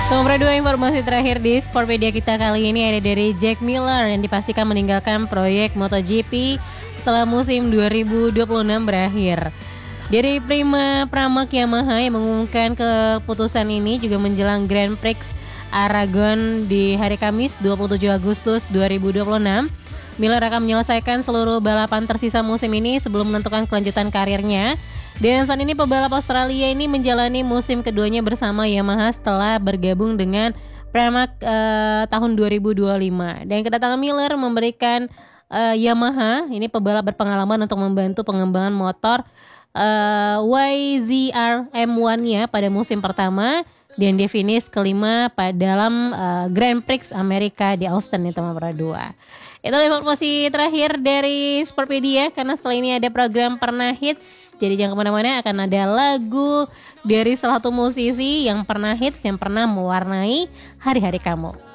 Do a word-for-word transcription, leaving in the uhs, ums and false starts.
Nomor dua, informasi terakhir di Sportpedia kita kali ini ada dari Jack Miller yang dipastikan meninggalkan proyek MotoGP setelah musim dua ribu dua puluh enam berakhir. Dari Prima Pramak Yamaha yang mengumumkan keputusan ini juga menjelang Grand Prix Aragon di hari Kamis dua puluh tujuh Agustus dua ribu dua puluh enam. Miller akan menyelesaikan seluruh balapan tersisa musim ini sebelum menentukan kelanjutan karirnya. Dan saat ini pebalap Australia ini menjalani musim keduanya bersama Yamaha setelah bergabung dengan Pramac uh, tahun dua ribu dua puluh lima. Dan kedatangan Miller memberikan uh, Yamaha ini pebalap berpengalaman untuk membantu pengembangan motor uh, Y Z R M satu-nya pada musim pertama. Dan dia finish kelima pada dalam uh, Grand Prix Amerika di Austin itu nomor dua. Itulah informasi terakhir dari Sportpedia, karena setelah ini ada program Pernah Hits. Jadi jangan kemana-mana, akan ada lagu dari salah satu musisi yang pernah hits, yang pernah mewarnai hari-hari kamu.